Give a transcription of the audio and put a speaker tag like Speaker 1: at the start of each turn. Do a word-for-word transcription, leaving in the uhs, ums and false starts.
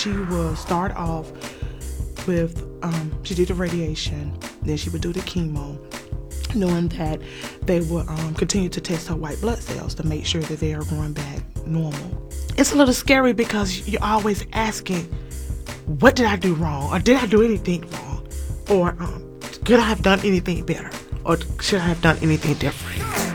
Speaker 1: she will start off with, um, she did the radiation, then she would do the chemo, knowing that they will um, continue to test her white blood cells to make sure that they are going back normal. It's a little scary because you're always asking, what did I do wrong? Or did I do anything wrong? Or um, could I have done anything better? Or should I have done anything different?